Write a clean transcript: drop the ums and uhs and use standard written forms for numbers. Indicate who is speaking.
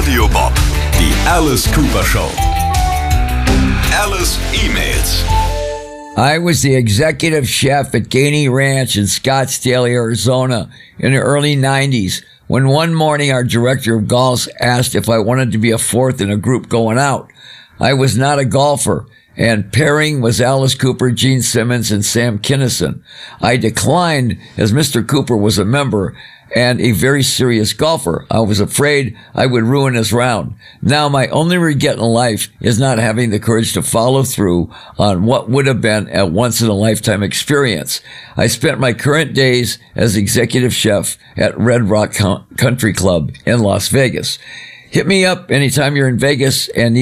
Speaker 1: Radio Bob, die Alice Cooper Show. Alice E-Mails.
Speaker 2: I was the executive chef at Gainey Ranch in Scottsdale, Arizona in the early 90s when one morning our director of golf asked if I wanted to be a fourth in a group going out. I was not a golfer, and pairing was Alice Cooper, Gene Simmons, and Sam Kinison. I declined as Mr. Cooper was a member and a very serious golfer. I was afraid I would ruin his round. Now my only regret in life is not having the courage to follow through on what would have been a once-in-a-lifetime experience. I spent my current days as executive chef at Red Rock Country Club in Las Vegas. Hit me up anytime you're in Vegas and